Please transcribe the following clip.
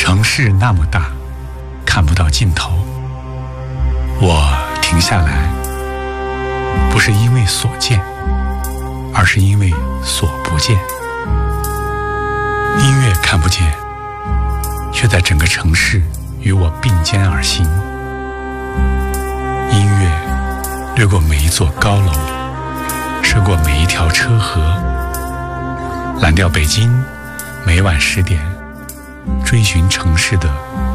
城市那么大，看不到尽头。我停下来，不是因为所见，而是因为所不见。音乐看不见，却在整个城市与我并肩而行。音乐掠过每一座高楼，涉过每一条车河，蓝调北京，每晚10点，追寻城市的